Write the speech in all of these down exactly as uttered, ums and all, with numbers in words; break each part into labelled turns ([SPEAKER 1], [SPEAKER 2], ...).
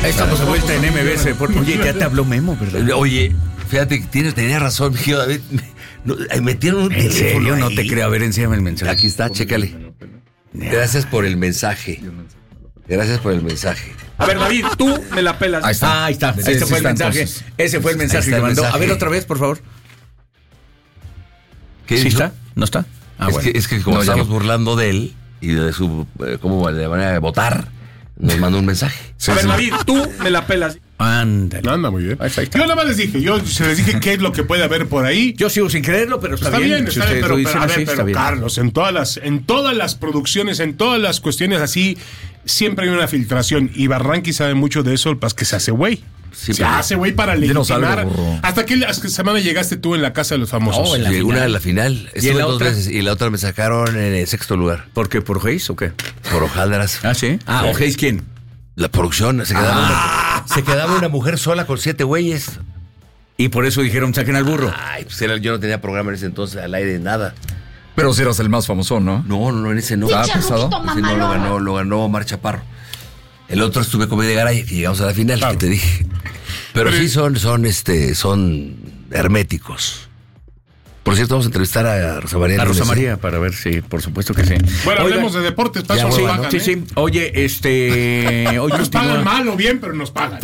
[SPEAKER 1] Estamos de vuelta en M B S. Por... Oye, ya te habló Memo, ¿verdad?
[SPEAKER 2] Oye, fíjate, tienes, tenía razón, hijo David. Me, me metieron un
[SPEAKER 1] ¿En serio?
[SPEAKER 2] ahí.
[SPEAKER 1] No te creo. A ver, enséñame el mensaje.
[SPEAKER 2] Aquí está, chécale. Gracias por el mensaje. Gracias por el mensaje.
[SPEAKER 3] A ver, David, tú me la pelas.
[SPEAKER 1] Ahí está. Ah, ahí está.
[SPEAKER 2] Sí,
[SPEAKER 1] Ese
[SPEAKER 2] sí
[SPEAKER 1] fue el
[SPEAKER 2] está,
[SPEAKER 1] mensaje.
[SPEAKER 2] entonces.
[SPEAKER 1] Ese fue el mensaje que
[SPEAKER 2] el
[SPEAKER 1] mandó.
[SPEAKER 2] mensaje.
[SPEAKER 1] A ver, otra vez, por favor.
[SPEAKER 2] ¿Qué
[SPEAKER 1] ¿Sí
[SPEAKER 2] dijo?
[SPEAKER 1] está? ¿No está? Ah,
[SPEAKER 2] es,
[SPEAKER 1] bueno.
[SPEAKER 2] que, es que como
[SPEAKER 1] No,
[SPEAKER 2] estamos
[SPEAKER 1] ya.
[SPEAKER 2] burlando de él y de su eh, cómo de manera de votar, nos mandó un mensaje.
[SPEAKER 3] Sí, a ver, sí. David, tú me la pelas.
[SPEAKER 1] Ándale.
[SPEAKER 4] Anda, muy bien.
[SPEAKER 1] Ahí está, ahí está.
[SPEAKER 4] Yo nada más les dije, yo se les dije qué es lo que puede haber por ahí.
[SPEAKER 1] Yo sigo sin creerlo, pero está,
[SPEAKER 4] Está bien,
[SPEAKER 1] Si
[SPEAKER 4] está bien,
[SPEAKER 1] ustedes
[SPEAKER 4] pero,
[SPEAKER 1] lo dicen
[SPEAKER 4] pero, a ver,
[SPEAKER 1] así,
[SPEAKER 4] pero
[SPEAKER 1] está bien.
[SPEAKER 4] Carlos, en todas las, en todas las producciones, en todas las cuestiones así, siempre hay una filtración. Y Barranqui sabe mucho de eso, pues que se hace güey.
[SPEAKER 2] Sí,
[SPEAKER 4] se
[SPEAKER 2] pero-
[SPEAKER 4] hace güey para
[SPEAKER 5] Dinos
[SPEAKER 4] legitimar.
[SPEAKER 5] algo, burro.
[SPEAKER 4] ¿Hasta qué hasta qué semana llegaste tú en la casa de los famosos?
[SPEAKER 1] No, en la
[SPEAKER 2] Sí,
[SPEAKER 1] final.
[SPEAKER 2] una de la final.
[SPEAKER 1] ¿Y
[SPEAKER 2] Estuve
[SPEAKER 1] en la
[SPEAKER 2] dos
[SPEAKER 1] otra?
[SPEAKER 2] veces y la otra me sacaron en el sexto lugar.
[SPEAKER 1] ¿Por qué? ¿Por Hayes o qué?
[SPEAKER 2] Por hojaldras.
[SPEAKER 1] Ah, sí. Ah, ¿o Hayes quién?
[SPEAKER 2] La producción. Se quedaba, una, se quedaba una mujer sola con siete güeyes.
[SPEAKER 1] Y por eso dijeron, saquen al burro.
[SPEAKER 2] Ay, pues era, yo no tenía programa en ese entonces al aire, nada.
[SPEAKER 5] Pero si eras el más famoso, ¿no?
[SPEAKER 2] No, no, no, en ese no.
[SPEAKER 5] ¿Estaba pesado?
[SPEAKER 2] Ese no lo ganó, lo ganó Omar Chaparro. El otro estuve con de Garay, que llegamos a la final,
[SPEAKER 4] Claro.
[SPEAKER 2] que te dije. Pero,
[SPEAKER 4] Pero-
[SPEAKER 2] sí son, son, este, son herméticos. Por cierto, vamos a entrevistar a Rosa María.
[SPEAKER 1] A Rosa
[SPEAKER 2] Núñez,
[SPEAKER 1] María, para ver si, por supuesto que sí.
[SPEAKER 4] Bueno,
[SPEAKER 1] Oigan,
[SPEAKER 4] hablemos de deportes, paso
[SPEAKER 2] Ya,
[SPEAKER 4] nos
[SPEAKER 2] bueno,
[SPEAKER 4] pagan,
[SPEAKER 1] Sí,
[SPEAKER 4] ¿eh?
[SPEAKER 1] sí. Oye, este. Hoy
[SPEAKER 4] Nos pagan
[SPEAKER 1] continúa-
[SPEAKER 4] mal o bien, pero nos pagan.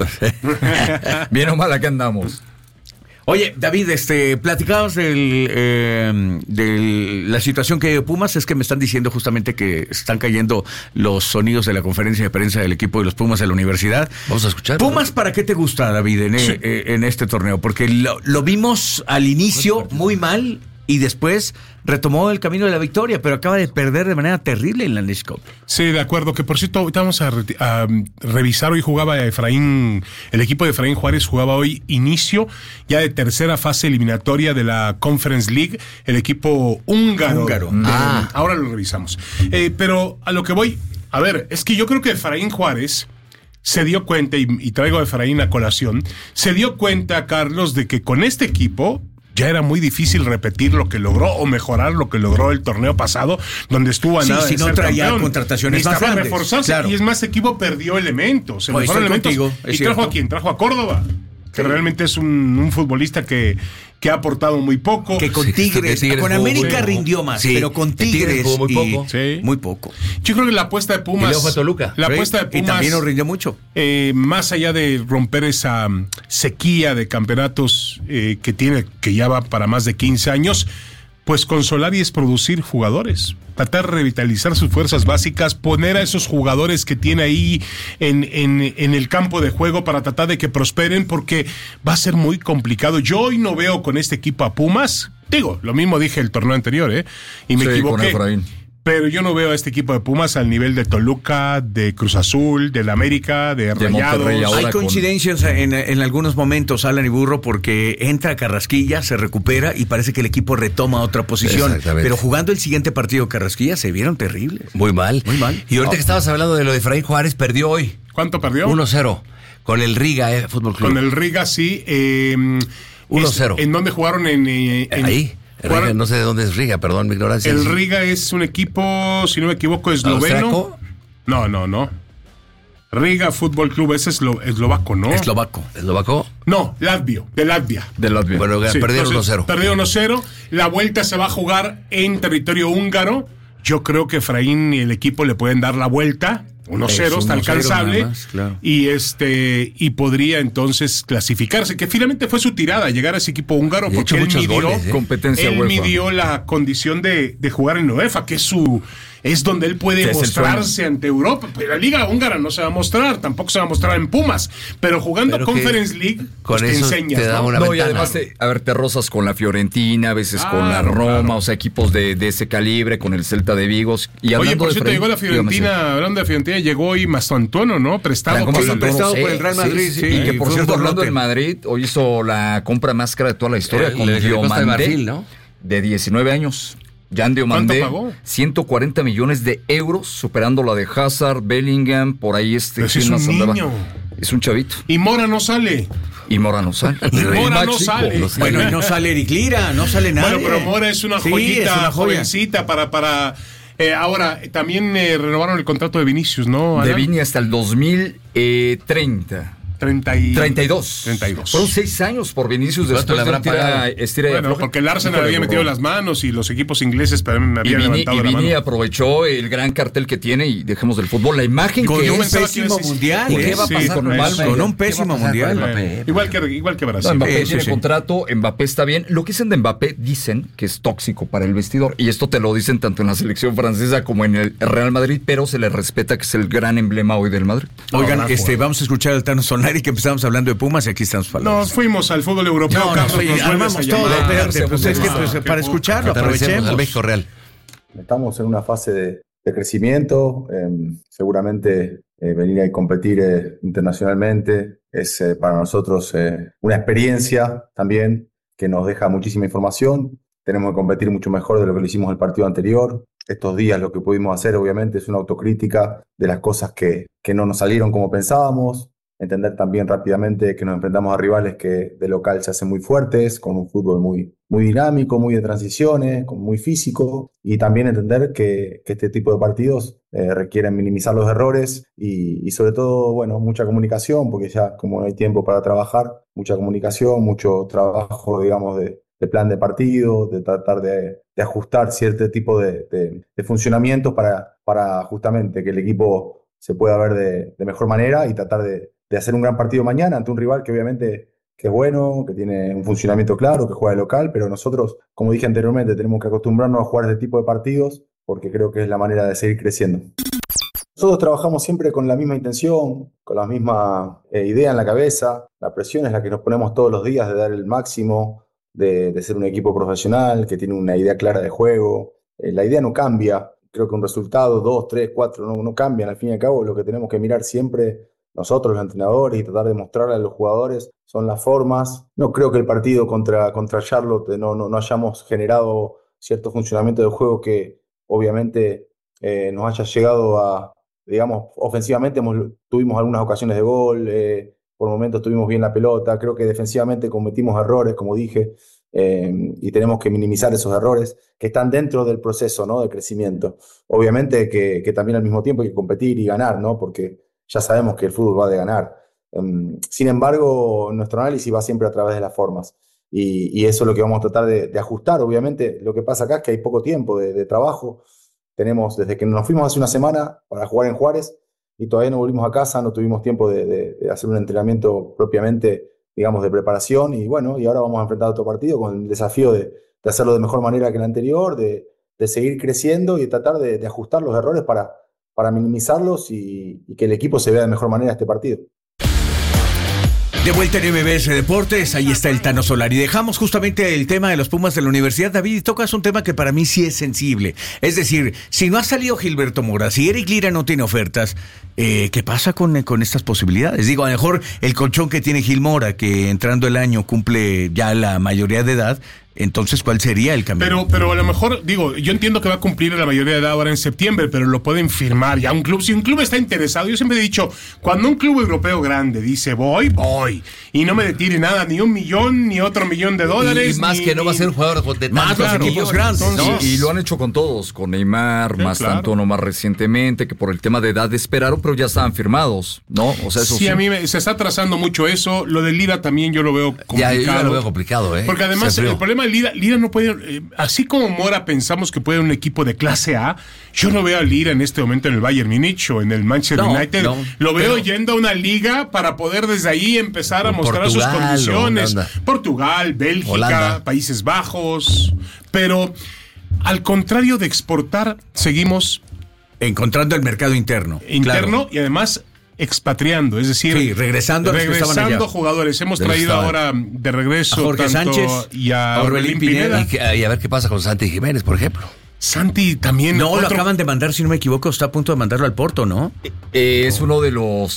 [SPEAKER 5] Bien o mal, aquí andamos.
[SPEAKER 1] Oye, David, este, platicabas del, eh, de la situación que hay de Pumas. Es que me están diciendo justamente que están cayendo los sonidos de la conferencia de prensa del equipo de los Pumas de la universidad.
[SPEAKER 2] Vamos a escuchar.
[SPEAKER 1] Pumas, ¿para qué te gusta, David, en,
[SPEAKER 4] Sí.
[SPEAKER 1] eh, en este torneo? Porque lo, lo vimos al inicio muy mal y después retomó el camino de la victoria, pero acaba de perder de manera terrible en la League Cup.
[SPEAKER 4] Sí, de acuerdo, que por cierto, ahorita vamos a, re- a, um, revisar, hoy jugaba Efraín, el equipo de Efraín Juárez jugaba hoy inicio ya de tercera fase eliminatoria de la Conference League, el equipo húngaro.
[SPEAKER 1] Húngaro.
[SPEAKER 4] de-
[SPEAKER 2] Ah.
[SPEAKER 4] Ahora lo revisamos. Eh, pero a lo que voy, a ver, es que yo creo que Efraín Juárez se dio cuenta, y, y traigo a Efraín a colación, se dio cuenta, Carlos, de que con este equipo ya era muy difícil repetir lo que logró o mejorar lo que logró el torneo pasado, donde estuvo a
[SPEAKER 1] Sí,
[SPEAKER 4] nada
[SPEAKER 1] si
[SPEAKER 4] de
[SPEAKER 1] no
[SPEAKER 4] ser
[SPEAKER 1] traía
[SPEAKER 4] campeón.
[SPEAKER 1] contrataciones más
[SPEAKER 4] Necesitaba
[SPEAKER 1] grandes,
[SPEAKER 4] reforzarse,
[SPEAKER 1] claro.
[SPEAKER 4] y es más, este equipo perdió elementos, se
[SPEAKER 1] Pues
[SPEAKER 4] mejoraron
[SPEAKER 1] estoy
[SPEAKER 4] elementos.
[SPEAKER 1] contigo, es
[SPEAKER 4] ¿Y trajo
[SPEAKER 1] cierto.
[SPEAKER 4] a quién? Trajo a Córdoba, que realmente es un, un futbolista que, que ha aportado muy poco.
[SPEAKER 1] Que con
[SPEAKER 2] Sí,
[SPEAKER 1] Tigres,
[SPEAKER 2] que Tigres
[SPEAKER 1] con
[SPEAKER 2] jugó muy
[SPEAKER 1] América
[SPEAKER 2] poco.
[SPEAKER 1] rindió más,
[SPEAKER 2] Sí,
[SPEAKER 1] pero con
[SPEAKER 2] en Tigres
[SPEAKER 1] Tigres
[SPEAKER 2] jugó muy
[SPEAKER 1] y-
[SPEAKER 2] poco.
[SPEAKER 4] Sí.
[SPEAKER 1] muy poco.
[SPEAKER 4] Yo creo que la apuesta de Pumas...
[SPEAKER 2] Y luego fue Toluca.
[SPEAKER 4] La
[SPEAKER 1] Sí,
[SPEAKER 4] apuesta de
[SPEAKER 1] y
[SPEAKER 4] Pumas...
[SPEAKER 1] también nos rindió mucho.
[SPEAKER 4] Eh, más allá de romper esa um, sequía de campeonatos eh, que tiene, que ya va para más de quince años, pues con Solari es producir jugadores, tratar de revitalizar sus fuerzas básicas, poner a esos jugadores que tiene ahí en, en, en el campo de juego para tratar de que prosperen, porque va a ser muy complicado. Yo hoy no veo con este equipo a Pumas, digo, lo mismo dije el torneo anterior, ¿eh? Y me
[SPEAKER 5] Sí, con
[SPEAKER 4] equivoqué.
[SPEAKER 5] Efraín.
[SPEAKER 4] Pero yo no veo a este equipo de Pumas al nivel de Toluca, de Cruz Azul, del América, de,
[SPEAKER 5] De
[SPEAKER 4] Rayados.
[SPEAKER 5] Monterrey ahora.
[SPEAKER 1] Hay
[SPEAKER 5] con-
[SPEAKER 1] coincidencias en, en algunos momentos, Alan y Burro, porque entra Carrasquilla, se recupera y parece que el equipo retoma otra posición.
[SPEAKER 2] Exactamente.
[SPEAKER 1] Pero jugando el siguiente partido Carrasquilla se vieron terribles.
[SPEAKER 2] Muy mal.
[SPEAKER 1] Muy mal.
[SPEAKER 2] Y ahorita que estabas hablando de lo de Efraín Juárez, perdió hoy.
[SPEAKER 4] ¿Cuánto perdió?
[SPEAKER 2] uno cero. Con el Riga eh, Fútbol Club.
[SPEAKER 4] Con el Riga, sí. Eh,
[SPEAKER 2] uno
[SPEAKER 4] es-
[SPEAKER 2] cero.
[SPEAKER 4] ¿En dónde jugaron? En, eh, en-
[SPEAKER 2] Ahí.
[SPEAKER 4] jugaron-
[SPEAKER 2] Riga, no sé de dónde es Riga, perdón, mi ignorancia.
[SPEAKER 4] El Riga es un equipo, si no me equivoco, esloveno.
[SPEAKER 2] ¿Austriaco?
[SPEAKER 4] No, no, no. Riga Fútbol Club, ese es eslo- eslovaco, ¿no?
[SPEAKER 1] Eslovaco.
[SPEAKER 2] ¿Eslovaco?
[SPEAKER 4] No, Latvio, de Latvia.
[SPEAKER 5] De Latvia.
[SPEAKER 2] Bueno,
[SPEAKER 4] Sí,
[SPEAKER 2] perdieron
[SPEAKER 4] entonces,
[SPEAKER 2] uno cero.
[SPEAKER 4] Perdió uno cero. La vuelta se va a jugar en territorio húngaro. Yo creo que Efraín y el equipo le pueden dar la vuelta. uno cero,
[SPEAKER 1] Es
[SPEAKER 4] está
[SPEAKER 1] uno cero
[SPEAKER 4] alcanzable.
[SPEAKER 1] nada más, claro.
[SPEAKER 4] Y este y podría entonces clasificarse, que finalmente fue su tirada, llegar a ese equipo húngaro,
[SPEAKER 2] Y ha
[SPEAKER 4] porque
[SPEAKER 2] hecho
[SPEAKER 4] él
[SPEAKER 2] muchos
[SPEAKER 4] midió,
[SPEAKER 2] goles, ¿eh?
[SPEAKER 5] Competencia
[SPEAKER 4] él
[SPEAKER 5] UEFA.
[SPEAKER 4] midió la condición de, de jugar en UEFA, que es su es donde él puede
[SPEAKER 5] Que es el
[SPEAKER 4] mostrarse ante Europa. Pero la Liga Húngara no se va a mostrar, tampoco se va a mostrar en Pumas. Pero jugando
[SPEAKER 2] Pero que
[SPEAKER 4] Conference League,
[SPEAKER 2] con
[SPEAKER 4] pues te
[SPEAKER 2] eso
[SPEAKER 4] enseñas,
[SPEAKER 2] te da
[SPEAKER 4] ¿no?
[SPEAKER 2] una-
[SPEAKER 5] No, y
[SPEAKER 2] ventana.
[SPEAKER 5] además, te, a ver, te rozas con la Fiorentina, a veces con la
[SPEAKER 4] Claro,
[SPEAKER 5] Roma,
[SPEAKER 4] claro.
[SPEAKER 5] o sea, equipos de, de ese calibre, con el Celta de Vigos. Y
[SPEAKER 4] Oye,
[SPEAKER 5] hablando
[SPEAKER 4] por
[SPEAKER 5] de
[SPEAKER 4] cierto,
[SPEAKER 5] Efraín,
[SPEAKER 4] llegó la
[SPEAKER 5] dígame,
[SPEAKER 4] Fiorentina, hablando de Fiorentina, llegó hoy Mastantuono, ¿no? Prestado.
[SPEAKER 5] Franco
[SPEAKER 4] por-
[SPEAKER 5] Mastantuono,
[SPEAKER 1] prestado
[SPEAKER 2] sí,
[SPEAKER 1] por el Real
[SPEAKER 2] sí,
[SPEAKER 1] Madrid.
[SPEAKER 2] sí,
[SPEAKER 1] sí,
[SPEAKER 5] Y que por
[SPEAKER 1] fue
[SPEAKER 5] cierto,
[SPEAKER 1] un
[SPEAKER 5] hablando
[SPEAKER 1] borlote.
[SPEAKER 5] del Madrid, hoy hizo la compra más cara de toda la historia
[SPEAKER 2] El-
[SPEAKER 5] con
[SPEAKER 2] el de Costa de
[SPEAKER 5] Diomandé,
[SPEAKER 2] Marfil, ¿no?
[SPEAKER 5] de diecinueve años. Jan Diomandé,
[SPEAKER 4] ¿Cuánto pagó?
[SPEAKER 5] ciento cuarenta millones de euros, superando la de Hazard, Bellingham, por ahí este.
[SPEAKER 4] Pero si
[SPEAKER 5] ¿quién
[SPEAKER 4] es
[SPEAKER 5] más
[SPEAKER 4] un
[SPEAKER 5] andaba?
[SPEAKER 4] niño.
[SPEAKER 5] Es un chavito.
[SPEAKER 4] Y Mora no sale.
[SPEAKER 5] Y Mora no sale.
[SPEAKER 4] Y Mora no
[SPEAKER 5] Más chico.
[SPEAKER 4] sale.
[SPEAKER 2] no sé.
[SPEAKER 1] Bueno, y no sale Eric Lira, no sale nadie.
[SPEAKER 4] Bueno, pero Mora es una
[SPEAKER 1] Sí,
[SPEAKER 4] joyita,
[SPEAKER 1] es una joya.
[SPEAKER 4] jovencita para, para Eh, ahora, también eh, renovaron el contrato de Vinicius, ¿no,
[SPEAKER 5] De
[SPEAKER 4] Alan?
[SPEAKER 5] Vini hasta el dos mil treinta.
[SPEAKER 4] treinta y...
[SPEAKER 5] treinta y dos.
[SPEAKER 4] treinta y dos.
[SPEAKER 5] Fueron seis años por Vinicius
[SPEAKER 2] ¿Cuánto
[SPEAKER 5] después
[SPEAKER 2] le
[SPEAKER 5] de
[SPEAKER 2] habrán
[SPEAKER 5] tira,
[SPEAKER 2] pagado?
[SPEAKER 5] estira y
[SPEAKER 4] Bueno,
[SPEAKER 5] afloja.
[SPEAKER 4] porque el Arsenal
[SPEAKER 5] Híjole,
[SPEAKER 4] había metido
[SPEAKER 5] borró.
[SPEAKER 4] las manos y los equipos ingleses también me
[SPEAKER 5] Y
[SPEAKER 4] habían
[SPEAKER 5] Vini,
[SPEAKER 4] levantado
[SPEAKER 5] y
[SPEAKER 4] la
[SPEAKER 5] Vini
[SPEAKER 4] mano.
[SPEAKER 5] aprovechó el gran cartel que tiene y dejemos del fútbol la imagen
[SPEAKER 1] Con
[SPEAKER 5] que
[SPEAKER 1] un
[SPEAKER 5] es
[SPEAKER 4] pensaba que
[SPEAKER 1] pésimo
[SPEAKER 4] ibas a-
[SPEAKER 1] mundial.
[SPEAKER 2] ¿Y
[SPEAKER 1] ¿eh?
[SPEAKER 2] qué va a
[SPEAKER 4] Sí,
[SPEAKER 2] pasar
[SPEAKER 4] con
[SPEAKER 2] con
[SPEAKER 4] eso.
[SPEAKER 2] Mbappé?
[SPEAKER 1] Con un
[SPEAKER 2] ¿Qué va a
[SPEAKER 1] pésimo
[SPEAKER 2] pasar
[SPEAKER 1] mundial.
[SPEAKER 2] con Mbappé?
[SPEAKER 4] Eh, igual que igual que
[SPEAKER 5] No,
[SPEAKER 4] Brasil.
[SPEAKER 5] Mbappé
[SPEAKER 1] Sí, sí,
[SPEAKER 5] tiene
[SPEAKER 1] sí.
[SPEAKER 5] contrato, Mbappé está bien. Lo que dicen de Mbappé dicen que es tóxico para el vestidor y esto te lo dicen tanto en la selección francesa como en el Real Madrid, pero se le respeta que es el gran emblema hoy del Madrid.
[SPEAKER 1] Oigan,
[SPEAKER 4] No, gran
[SPEAKER 1] este,
[SPEAKER 4] jugador.
[SPEAKER 1] vamos a escuchar al Tano Solari, que empezamos hablando de Pumas y aquí estamos hablando.
[SPEAKER 4] Nos fuimos al fútbol europeo,
[SPEAKER 1] No, no,
[SPEAKER 4] Carlos.
[SPEAKER 1] soy-
[SPEAKER 4] nos vuelves
[SPEAKER 1] armamos
[SPEAKER 4] a
[SPEAKER 1] todo,
[SPEAKER 4] llamar.
[SPEAKER 1] espérate, pues es que
[SPEAKER 4] Ah,
[SPEAKER 1] pues,
[SPEAKER 4] qué
[SPEAKER 1] para
[SPEAKER 4] poco.
[SPEAKER 1] escucharlo,
[SPEAKER 2] Aterricemos al
[SPEAKER 1] aprovechemos.
[SPEAKER 2] México Real.
[SPEAKER 6] Estamos en una fase de, de crecimiento. eh, seguramente eh, venir a competir eh, internacionalmente es eh, para nosotros eh, una experiencia también que nos deja muchísima información. Tenemos que competir mucho mejor de lo que lo hicimos el partido anterior. Estos días lo que pudimos hacer obviamente es una autocrítica de las cosas que, que no nos salieron como pensábamos. Entender también rápidamente que nos enfrentamos a rivales que de local se hacen muy fuertes, con un fútbol muy, muy dinámico, muy de transiciones, con- muy físico, y también entender que, que este tipo de partidos eh, requieren minimizar los errores y, y sobre todo, bueno, mucha comunicación, porque ya como no hay tiempo para trabajar, mucha comunicación, mucho trabajo, digamos, de, de plan de partido, de tratar de, de ajustar cierto tipo de, de, de funcionamientos para, para justamente que el equipo se pueda ver de, de mejor manera y tratar de, de hacer un gran partido mañana ante un rival que obviamente que es bueno, que tiene un funcionamiento claro, que juega de local, pero nosotros, como dije anteriormente, tenemos que acostumbrarnos a jugar este tipo de partidos porque creo que es la manera de seguir creciendo. Nosotros trabajamos siempre con la misma intención, con la misma eh, idea en la cabeza. La presión es la que nos ponemos todos los días de dar el máximo, de, de ser un equipo profesional que tiene una idea clara de juego. Eh, la idea no cambia. Creo que un resultado, dos, tres, cuatro, no, no cambian. Al fin y al cabo, lo que tenemos que mirar siempre nosotros, los entrenadores, y tratar de mostrarle a los jugadores son las formas. No creo que el partido contra, contra Charlotte no, no, no hayamos generado cierto funcionamiento del juego que obviamente eh, nos haya llegado a, digamos, ofensivamente hemos, tuvimos algunas ocasiones de gol, eh, por momentos tuvimos bien la pelota. Creo que defensivamente cometimos errores, como dije, eh, y tenemos que minimizar esos errores que están dentro del proceso, ¿no?, de crecimiento. Obviamente que, que también al mismo tiempo hay que competir y ganar, ¿no?, porque ya sabemos que el fútbol va de ganar. Um, sin embargo, nuestro análisis va siempre a través de las formas. Y, y eso es lo que vamos a tratar de, de ajustar. Obviamente, lo que pasa acá es que hay poco tiempo de, de trabajo. Tenemos, desde que nos fuimos hace una semana para jugar en Juárez y todavía no volvimos a casa, no tuvimos tiempo de, de, de hacer un entrenamiento propiamente, digamos, de preparación. Y bueno, y ahora vamos a enfrentar otro partido con el desafío de, de hacerlo de mejor manera que el anterior, de, de seguir creciendo y de tratar de, de ajustar los errores para para minimizarlos y, y que el equipo se vea de mejor manera este partido.
[SPEAKER 1] De vuelta en M B S Deportes, ahí está el Tano Solari. Dejamos justamente el tema de los Pumas de la Universidad, David, y tocas un tema que para mí sí es sensible. Es decir, si no ha salido Gilberto Mora, si Eric Lira no tiene ofertas, eh, ¿qué pasa con, con estas posibilidades? Digo, a lo mejor el colchón que tiene Gil Mora, que entrando el año cumple ya la mayoría de edad, entonces, ¿cuál sería el camino?
[SPEAKER 4] Pero, pero a lo mejor, digo, yo entiendo que va a cumplir la mayoría de edad ahora en septiembre, pero lo pueden firmar ya un club. Si un club está interesado, yo siempre he dicho, cuando un club europeo grande dice voy, voy, y no me detire nada, ni un millón, ni otro millón de dólares.
[SPEAKER 2] Y, y más
[SPEAKER 4] ni,
[SPEAKER 2] que no va a ser un jugador de
[SPEAKER 1] más
[SPEAKER 2] tantos
[SPEAKER 1] los equipos grandes,
[SPEAKER 4] entonces,
[SPEAKER 1] ¿no?
[SPEAKER 5] Y lo han hecho con todos, con Neymar,
[SPEAKER 4] Sí,
[SPEAKER 5] más
[SPEAKER 4] claro.
[SPEAKER 5] Tantono más recientemente, que por el tema de edad esperaron, pero ya estaban firmados, ¿no? O sea, eso
[SPEAKER 4] sí,
[SPEAKER 5] sí.
[SPEAKER 4] a mí me- se está trazando mucho eso. Lo de Lira también yo lo veo complicado.
[SPEAKER 2] Ya, yo ya lo veo complicado, ¿eh?
[SPEAKER 4] Porque además
[SPEAKER 2] Se enfrió.
[SPEAKER 4] el problema de Lira, Lira no puede, eh, así como Mora pensamos que puede un equipo de clase A, yo no veo a Lira en este momento en el Bayern Múnich o en el Manchester
[SPEAKER 1] No,
[SPEAKER 4] United.
[SPEAKER 1] no,
[SPEAKER 4] lo veo
[SPEAKER 2] pero-
[SPEAKER 4] yendo a una liga para poder desde ahí empezar a
[SPEAKER 2] O
[SPEAKER 4] mostrar sus
[SPEAKER 2] Portugal,
[SPEAKER 4] condiciones.
[SPEAKER 2] Holanda.
[SPEAKER 4] Portugal, Bélgica,
[SPEAKER 2] Holanda.
[SPEAKER 4] Países Bajos. Pero al contrario de exportar, seguimos
[SPEAKER 1] Encontrando el mercado interno.
[SPEAKER 4] interno
[SPEAKER 1] Claro.
[SPEAKER 4] y además expatriando, es decir,
[SPEAKER 1] Sí, regresando a los que estaban
[SPEAKER 4] regresando
[SPEAKER 1] allá.
[SPEAKER 4] jugadores. Hemos
[SPEAKER 2] De los que
[SPEAKER 4] traído
[SPEAKER 2] estaban.
[SPEAKER 4] ahora de regreso
[SPEAKER 1] A Jorge
[SPEAKER 4] tanto
[SPEAKER 1] Sánchez,
[SPEAKER 4] y a
[SPEAKER 1] a
[SPEAKER 4] Orbelín
[SPEAKER 1] Orbelín
[SPEAKER 4] Pineda.
[SPEAKER 1] Pineda.
[SPEAKER 2] Y, que- y a ver qué pasa con Santi Jiménez, por ejemplo.
[SPEAKER 4] Santi también.
[SPEAKER 1] No, lo
[SPEAKER 4] otro-
[SPEAKER 1] acaban de mandar, si no me equivoco, está a punto de mandarlo al Porto, ¿no?
[SPEAKER 5] Eh, es uno de los pretendientes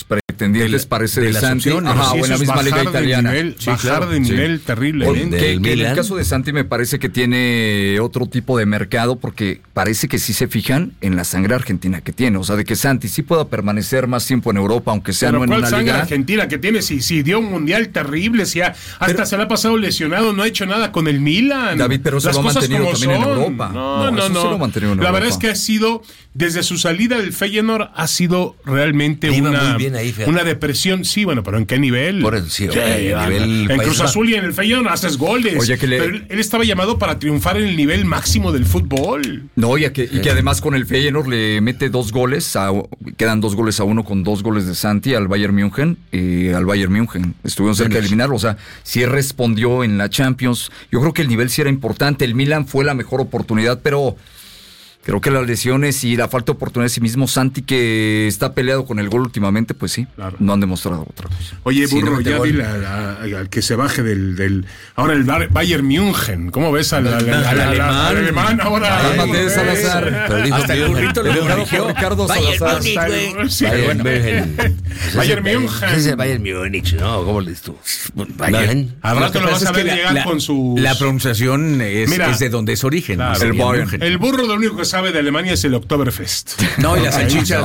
[SPEAKER 5] pretendientes
[SPEAKER 1] de la-
[SPEAKER 5] para ese
[SPEAKER 1] de
[SPEAKER 5] de
[SPEAKER 1] las
[SPEAKER 5] Santi.
[SPEAKER 1] opciones.
[SPEAKER 5] Ajá,
[SPEAKER 4] Sí,
[SPEAKER 5] o en
[SPEAKER 4] eso
[SPEAKER 5] la
[SPEAKER 4] es
[SPEAKER 5] misma liga
[SPEAKER 4] bajar de
[SPEAKER 5] italiana.
[SPEAKER 4] nivel,
[SPEAKER 5] Sí,
[SPEAKER 4] bajar
[SPEAKER 5] claro,
[SPEAKER 4] de
[SPEAKER 5] sí.
[SPEAKER 4] nivel terrible.
[SPEAKER 5] Oye,
[SPEAKER 4] ¿eh?
[SPEAKER 2] Del
[SPEAKER 5] que, que en el
[SPEAKER 2] Milan.
[SPEAKER 5] caso de Santi me parece que tiene otro tipo de mercado porque parece que sí se fijan en la sangre argentina que tiene. O sea, de que Santi sí pueda permanecer más tiempo en Europa, aunque sea
[SPEAKER 4] Pero
[SPEAKER 5] no en
[SPEAKER 4] ¿cuál
[SPEAKER 5] una
[SPEAKER 4] sangre
[SPEAKER 5] liga.
[SPEAKER 4] argentina que tiene? Si, si dio un mundial terrible, si ha- hasta
[SPEAKER 5] Pero-
[SPEAKER 4] se le ha pasado lesionado, no ha hecho nada con el Milan.
[SPEAKER 5] David, pero se
[SPEAKER 4] Las
[SPEAKER 5] lo ha
[SPEAKER 4] cosas
[SPEAKER 5] mantenido
[SPEAKER 4] como
[SPEAKER 5] también en
[SPEAKER 4] son.
[SPEAKER 5] Europa.
[SPEAKER 4] No,
[SPEAKER 5] No,
[SPEAKER 4] no,
[SPEAKER 5] eso
[SPEAKER 4] no.
[SPEAKER 5] sí lo ha mantenido en
[SPEAKER 4] La verdad
[SPEAKER 5] Europa.
[SPEAKER 4] es que ha sido, desde su salida del Feyenoord, ha sido realmente
[SPEAKER 2] Le iba
[SPEAKER 4] una,
[SPEAKER 2] muy bien ahí, fíjate.
[SPEAKER 4] una depresión. Sí, bueno, pero ¿en qué nivel?
[SPEAKER 2] Por el- sí, hombre,
[SPEAKER 4] a-
[SPEAKER 2] a nivel
[SPEAKER 4] en
[SPEAKER 2] País
[SPEAKER 4] Cruz
[SPEAKER 2] Vasco.
[SPEAKER 4] Azul y en el Feyenoord haces goles.
[SPEAKER 5] Oye, que le-
[SPEAKER 4] Pero él, él estaba llamado para triunfar en el nivel máximo del fútbol.
[SPEAKER 5] No, y, a que, y que además con el Feyenoord le mete dos goles, a- quedan dos goles a uno con dos goles de Santi al Bayern München, y al Bayern München. Estuvieron cerca de eliminarlo, o sea, sí respondió en la Champions. Yo creo que el nivel sí era importante, el Milan fue la mejor oportunidad, pero creo que las lesiones y la falta de oportunidad de sí mismo, Santi que está peleado con el gol últimamente, pues sí,
[SPEAKER 4] Claro.
[SPEAKER 5] no han demostrado otra cosa.
[SPEAKER 4] Oye,
[SPEAKER 2] Sí, no
[SPEAKER 4] burro,
[SPEAKER 2] mete
[SPEAKER 4] ya
[SPEAKER 2] gol.
[SPEAKER 4] dile a- a- a- que se baje del, del... Ahora el Bar- Bayern München. ¿Cómo ves al, al- al- al- al- al- al alemán ahora?
[SPEAKER 5] Cálmate, Salazar.
[SPEAKER 2] Pero dijo
[SPEAKER 1] Hasta el
[SPEAKER 2] München.
[SPEAKER 1] burrito lo
[SPEAKER 5] Educado por
[SPEAKER 1] corrigió.
[SPEAKER 5] Ricardo Salazar.
[SPEAKER 4] Hasta el- sí,
[SPEAKER 2] Bayern
[SPEAKER 4] bueno.
[SPEAKER 2] München.
[SPEAKER 4] Bayern München.
[SPEAKER 2] Ese es Bayern Múnich, ¿no? ¿Cómo le dices tú? Bayern.
[SPEAKER 4] Al
[SPEAKER 1] Lo
[SPEAKER 4] rato
[SPEAKER 1] que
[SPEAKER 4] lo vas
[SPEAKER 1] pasa
[SPEAKER 4] a
[SPEAKER 1] es que
[SPEAKER 4] ver
[SPEAKER 1] la-
[SPEAKER 4] llegar
[SPEAKER 1] la-
[SPEAKER 4] con sus...
[SPEAKER 1] La pronunciación es,
[SPEAKER 4] Mira.
[SPEAKER 1] es de donde es origen.
[SPEAKER 4] Claro.
[SPEAKER 1] sería
[SPEAKER 5] El Bayern.
[SPEAKER 1] München.
[SPEAKER 4] El burro lo único que sabe de Alemania es el Oktoberfest.
[SPEAKER 1] No, y las salchichas.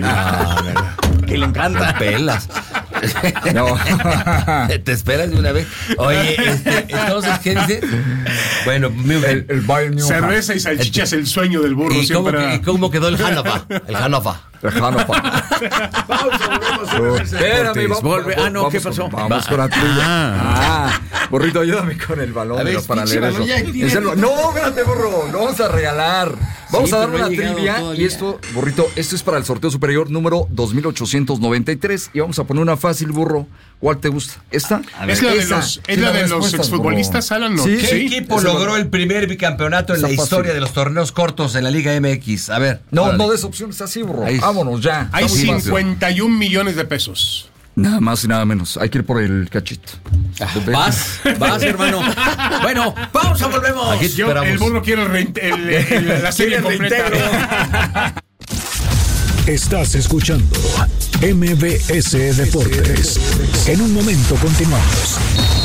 [SPEAKER 2] Que le encanta. Pelas.
[SPEAKER 5] No.
[SPEAKER 2] ¿Te esperas de una vez? Oye, este, entonces, ¿qué dice? Bueno, München.
[SPEAKER 5] El, el Bayern München.
[SPEAKER 4] Cerveza y salchichas, el sueño del burro.
[SPEAKER 2] ¿Y cómo,
[SPEAKER 4] Siempre.
[SPEAKER 2] y cómo quedó el Hannover? El Hannover.
[SPEAKER 5] Lejano, pa. Espérame, vamos,
[SPEAKER 1] Volve- ah, no,
[SPEAKER 5] vamos
[SPEAKER 1] ¿qué
[SPEAKER 5] con-
[SPEAKER 1] pasó?
[SPEAKER 5] Vamos
[SPEAKER 1] Va.
[SPEAKER 5] con la trivia.
[SPEAKER 1] Ah.
[SPEAKER 5] Ah, burrito, ayúdame con el balón.
[SPEAKER 2] A ver,
[SPEAKER 5] pero para
[SPEAKER 2] pinche
[SPEAKER 5] leer eso.
[SPEAKER 2] balón, ya,
[SPEAKER 5] Es el- no, espérate, burro. Lo vamos a regalar. Vamos
[SPEAKER 2] Sí,
[SPEAKER 5] a dar
[SPEAKER 2] pero no
[SPEAKER 5] una
[SPEAKER 2] he llegado
[SPEAKER 5] trivia.
[SPEAKER 2] todavía.
[SPEAKER 5] Y esto, burrito, esto es para el sorteo superior número dos mil ochocientos noventa y tres. Y vamos a poner una fácil, burro. ¿Cuál te gusta? ¿Esta?
[SPEAKER 4] Es la de
[SPEAKER 5] Esa.
[SPEAKER 4] los, es
[SPEAKER 5] Sí,
[SPEAKER 4] la
[SPEAKER 5] las
[SPEAKER 4] de los
[SPEAKER 5] respuestas,
[SPEAKER 4] exfutbolistas,
[SPEAKER 5] burro.
[SPEAKER 4] Alan, ¿no?
[SPEAKER 5] Sí.
[SPEAKER 2] ¿Qué
[SPEAKER 4] Sí.
[SPEAKER 2] equipo
[SPEAKER 5] Ese
[SPEAKER 2] logró
[SPEAKER 5] va-
[SPEAKER 2] el primer bicampeonato en
[SPEAKER 5] Está
[SPEAKER 2] la
[SPEAKER 5] fácil.
[SPEAKER 2] historia de los torneos cortos en la Liga M X? A ver.
[SPEAKER 5] No,
[SPEAKER 2] órale.
[SPEAKER 5] no des opciones así, burro.
[SPEAKER 2] Ahí.
[SPEAKER 5] Vámonos ya.
[SPEAKER 4] Hay
[SPEAKER 5] Está muy fácil.
[SPEAKER 4] cincuenta y un millones de pesos.
[SPEAKER 5] Nada más y nada menos. Hay que ir por el cachito.
[SPEAKER 1] Vas, vas, hermano. Bueno, pausa, volvemos.
[SPEAKER 2] Aquí te
[SPEAKER 4] Yo,
[SPEAKER 2] esperamos.
[SPEAKER 4] el burro quiere el reinte- el- el- la serie
[SPEAKER 1] Quiere el
[SPEAKER 4] completa.
[SPEAKER 7] Estás escuchando M B S Deportes. En un momento continuamos.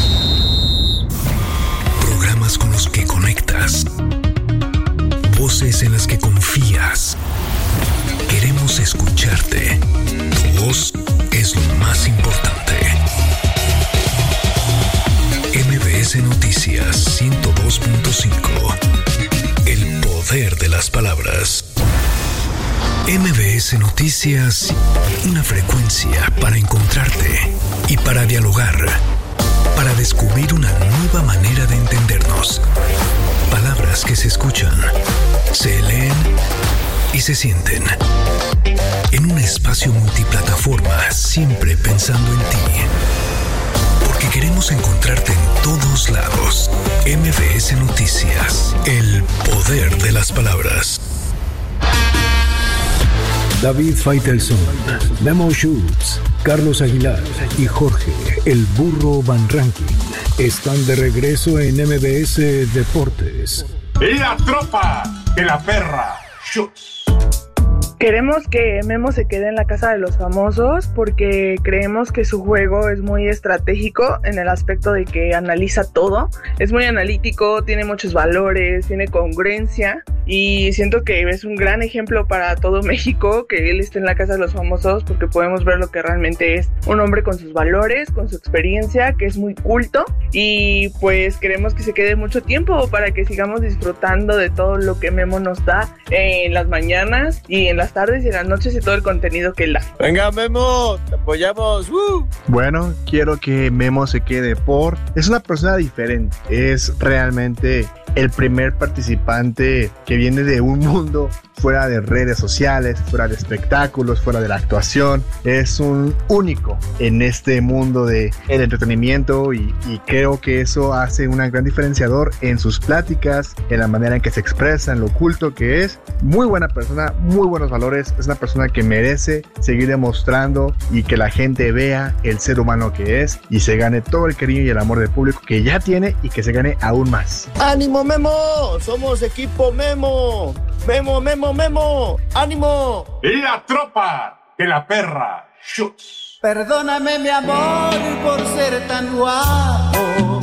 [SPEAKER 7] Programas con los que conectas. Voces en las que confías. Queremos escucharte. Tu voz es lo más importante. M B S Noticias ciento dos punto cinco. El poder de las palabras. M B S Noticias, una frecuencia para encontrarte y para dialogar, para descubrir una nueva manera de entendernos. Palabras que se escuchan, se leen y se sienten. En un espacio multiplataforma, siempre pensando en ti. Porque queremos encontrarte en todos lados. M B S Noticias, el poder de las palabras. David Faitelson, Memo Schultz, Carlos Aguilar y Jorge, el burro Van Ranking, están de regreso en M B S Deportes.
[SPEAKER 8] La tropa de la perra. Schutz.
[SPEAKER 9] Queremos que Memo se quede en la casa de los famosos porque creemos que su juego es muy estratégico en el aspecto de que analiza todo. Es muy analítico, tiene muchos valores, tiene congruencia y siento que es un gran ejemplo para todo México que él esté en la casa de los famosos porque podemos ver lo que realmente es un hombre con sus valores, con su experiencia, que es muy culto y pues queremos que se quede mucho tiempo para que sigamos disfrutando de todo lo que Memo nos da en las mañanas y en las tardes y en las noches y todo el contenido que él da.
[SPEAKER 10] Venga, Memo, te apoyamos. ¡Uh!
[SPEAKER 11] Bueno, quiero que Memo se quede por... Es una persona diferente. Es realmente el primer participante que viene de un mundo fuera de redes sociales, fuera de espectáculos, fuera de la actuación. Es un único en este mundo del entretenimiento y, y creo que eso hace un gran diferenciador en sus pláticas, en la manera en que se expresa, en lo culto que es. Muy buena persona, muy buenos valores. Es una persona que merece seguir demostrando y que la gente vea el ser humano que es y se gane todo el cariño y el amor del público que ya tiene y que se gane aún más.
[SPEAKER 10] ¡Ánimo, Memo! ¡Somos equipo Memo! ¡Memo, Memo, Memo! ¡Ánimo!
[SPEAKER 8] La tropa de la perra. Schutz.
[SPEAKER 12] Perdóname, mi amor, por ser tan guapo.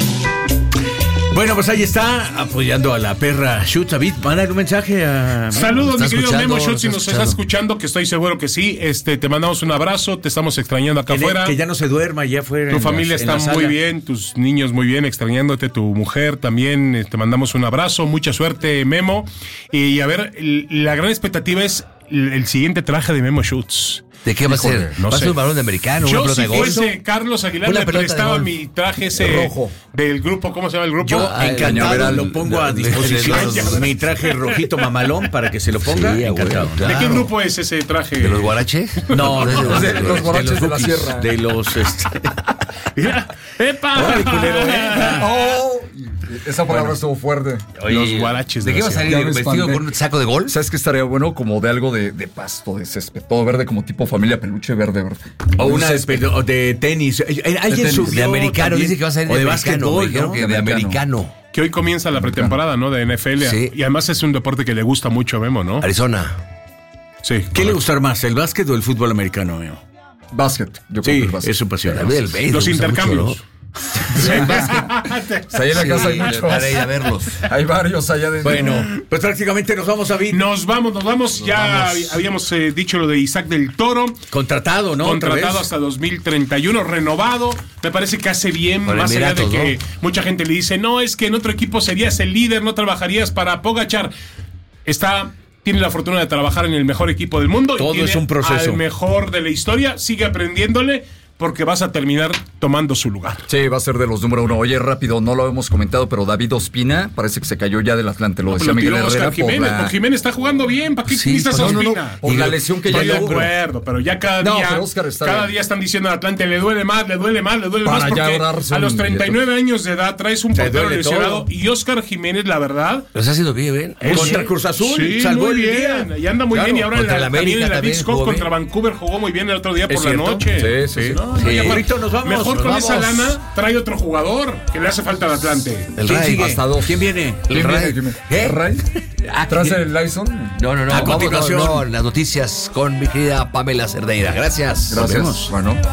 [SPEAKER 1] Bueno, pues ahí está, apoyando a la perra Schutz. David, mándale un mensaje a...
[SPEAKER 4] Saludos, mi querido Memo Schutz, si nos estás escuchando, que estoy seguro que sí. Este, te mandamos un abrazo, te estamos extrañando acá
[SPEAKER 1] que
[SPEAKER 4] afuera.
[SPEAKER 1] Que ya no se duerma, ya afuera.
[SPEAKER 4] Tu familia la, está muy bien, tus niños muy bien, extrañándote, tu mujer también. Te mandamos un abrazo, mucha suerte, Memo. Y a ver, la gran expectativa es el siguiente traje de Memo Schutz.
[SPEAKER 2] ¿De qué va a ser?
[SPEAKER 4] No
[SPEAKER 2] ¿Va a
[SPEAKER 4] sé.
[SPEAKER 2] ser un balón de americano?
[SPEAKER 4] Yo,
[SPEAKER 2] una
[SPEAKER 4] si
[SPEAKER 2] pelota de gol?
[SPEAKER 4] fuese Carlos Aguilar, le prestaba mi traje ese
[SPEAKER 5] rojo
[SPEAKER 4] del grupo, ¿cómo se llama el grupo?
[SPEAKER 1] Yo
[SPEAKER 4] Ah,
[SPEAKER 1] encantado lo pongo a disposición. Mi traje rojito mamalón para que se lo ponga.
[SPEAKER 2] Sí,
[SPEAKER 1] encantado.
[SPEAKER 2] bueno, claro.
[SPEAKER 4] ¿De qué grupo es ese traje?
[SPEAKER 2] ¿De los guaraches?
[SPEAKER 1] No, no, no,
[SPEAKER 5] de, de los guaraches de, de la
[SPEAKER 1] bookies,
[SPEAKER 5] sierra.
[SPEAKER 1] de los... Este...
[SPEAKER 4] Mira, ¡epa!
[SPEAKER 1] Órale, culero, ¿eh?
[SPEAKER 5] Oh, esa palabra bueno, estuvo fuerte.
[SPEAKER 2] Oye,
[SPEAKER 4] los guaraches.
[SPEAKER 2] ¿De, de qué va a salir? ¿Vestido con un saco de gol?
[SPEAKER 5] ¿Sabes qué estaría bueno? Como de algo de, de pasto, de césped, todo verde, como tipo familia peluche, verde, verde.
[SPEAKER 1] O una de, de tenis. Alguien
[SPEAKER 2] de,
[SPEAKER 1] subió
[SPEAKER 2] de americano,
[SPEAKER 1] también,
[SPEAKER 2] dice que va a ser de,
[SPEAKER 1] o de
[SPEAKER 2] americano,
[SPEAKER 1] básquetbol,
[SPEAKER 2] dijeron
[SPEAKER 1] ¿no?
[SPEAKER 2] que de americano.
[SPEAKER 4] Que hoy comienza la pretemporada, ¿no? De N F L.
[SPEAKER 2] Sí.
[SPEAKER 4] Y además es un deporte que le gusta mucho a Memo, ¿no?
[SPEAKER 2] Arizona.
[SPEAKER 4] Sí.
[SPEAKER 1] ¿Qué
[SPEAKER 4] correcto.
[SPEAKER 1] le gustará más, el básquet o el fútbol americano, Memo?
[SPEAKER 5] Básquet. Yo creo
[SPEAKER 1] Sí,
[SPEAKER 5] que el básquet.
[SPEAKER 1] es su pasión.
[SPEAKER 2] A mí el béisbol
[SPEAKER 4] Los
[SPEAKER 2] me gusta
[SPEAKER 4] intercambios.
[SPEAKER 2] mucho, ¿no?
[SPEAKER 5] Sí, básquet. O sea, ahí en la
[SPEAKER 2] Sí,
[SPEAKER 5] casa hay muchos.
[SPEAKER 2] para ir a verlos.
[SPEAKER 5] Hay varios allá adentro.
[SPEAKER 1] Bueno, pues prácticamente nos vamos a ver.
[SPEAKER 4] Nos vamos, nos vamos.
[SPEAKER 2] Nos
[SPEAKER 4] ya
[SPEAKER 2] vamos.
[SPEAKER 4] habíamos eh, dicho lo de Isaac del Toro.
[SPEAKER 1] Contratado, ¿no?
[SPEAKER 4] Contratado hasta dos mil treinta y uno, renovado. Me parece que hace bien,
[SPEAKER 2] Por
[SPEAKER 4] más
[SPEAKER 2] Emiratos,
[SPEAKER 4] allá de que
[SPEAKER 2] ¿no?
[SPEAKER 4] mucha gente le dice, no, es que en otro equipo serías el líder, no trabajarías para Pogačar. Está... Tiene la fortuna de trabajar en el mejor equipo del mundo.
[SPEAKER 1] Todo
[SPEAKER 4] y tiene
[SPEAKER 1] es un proceso.
[SPEAKER 4] al mejor de la historia. Sigue aprendiéndole porque vas a terminar tomando su lugar.
[SPEAKER 5] Sí, va a ser de los número uno. Oye, rápido, no lo hemos comentado, pero David Ospina parece que se cayó ya del Atlante. Lo
[SPEAKER 4] No,
[SPEAKER 5] decía
[SPEAKER 4] pero
[SPEAKER 5] Miguel
[SPEAKER 4] tiró Oscar
[SPEAKER 5] Herrera. Por
[SPEAKER 4] Jiménez,
[SPEAKER 5] la...
[SPEAKER 4] porque Jiménez está jugando bien. ¿Para qué
[SPEAKER 2] Sí,
[SPEAKER 4] necesitas
[SPEAKER 2] pues,
[SPEAKER 4] a
[SPEAKER 5] no, no,
[SPEAKER 4] Ospina?
[SPEAKER 5] no, por la lesión que ya
[SPEAKER 4] Estoy de
[SPEAKER 5] tuvo.
[SPEAKER 4] acuerdo, pero ya cada
[SPEAKER 5] No,
[SPEAKER 4] día,
[SPEAKER 5] pero Oscar está
[SPEAKER 4] cada
[SPEAKER 5] bien.
[SPEAKER 4] día están diciendo al Atlante le duele más, le duele más, le duele
[SPEAKER 5] Para
[SPEAKER 4] más
[SPEAKER 5] ya
[SPEAKER 4] porque
[SPEAKER 5] ahorrarse
[SPEAKER 4] a
[SPEAKER 5] un
[SPEAKER 4] los treinta y nueve años de edad traes un
[SPEAKER 1] Te
[SPEAKER 4] portero
[SPEAKER 1] duele
[SPEAKER 4] lesionado
[SPEAKER 1] todo.
[SPEAKER 4] y Oscar Jiménez, la verdad,
[SPEAKER 2] Lo está haciendo bien, ¿ven?
[SPEAKER 4] es-
[SPEAKER 1] Contra Cruz Azul,
[SPEAKER 4] sí,
[SPEAKER 1] salvó
[SPEAKER 4] muy
[SPEAKER 1] el
[SPEAKER 4] bien,
[SPEAKER 1] día.
[SPEAKER 4] y anda muy
[SPEAKER 1] Claro,
[SPEAKER 4] bien y ahora
[SPEAKER 2] contra
[SPEAKER 4] en la,
[SPEAKER 2] el
[SPEAKER 4] también
[SPEAKER 2] América
[SPEAKER 4] en la
[SPEAKER 2] también
[SPEAKER 4] Leagues Cup
[SPEAKER 2] jugó
[SPEAKER 4] contra
[SPEAKER 2] bien.
[SPEAKER 4] Vancouver jugó muy bien el otro día
[SPEAKER 1] ¿Es
[SPEAKER 4] por la
[SPEAKER 1] cierto?
[SPEAKER 4] noche.
[SPEAKER 5] Sí, sí, sí.
[SPEAKER 4] No,
[SPEAKER 2] Sí.
[SPEAKER 4] no, y aparte,
[SPEAKER 1] Ahorita nos vamos,
[SPEAKER 4] mejor
[SPEAKER 1] nos
[SPEAKER 4] con
[SPEAKER 1] vamos.
[SPEAKER 4] esa lana trae otro jugador que le hace falta al Atlante.
[SPEAKER 2] El
[SPEAKER 1] ¿Quién
[SPEAKER 2] Ray.
[SPEAKER 1] sigue?
[SPEAKER 5] Hasta dos.
[SPEAKER 1] ¿Quién viene?
[SPEAKER 2] El
[SPEAKER 5] ¿Quién
[SPEAKER 2] Ray.
[SPEAKER 5] viene? ¿Quién viene?
[SPEAKER 2] ¿Qué?
[SPEAKER 5] ¿El Ray? ¿Tras el Lyson?
[SPEAKER 2] No, no, no.
[SPEAKER 1] A
[SPEAKER 2] Vamos,
[SPEAKER 1] continuación.
[SPEAKER 2] no, no, las noticias con mi querida Pamela Cerdeira. Gracias.
[SPEAKER 5] Gracias. Bueno.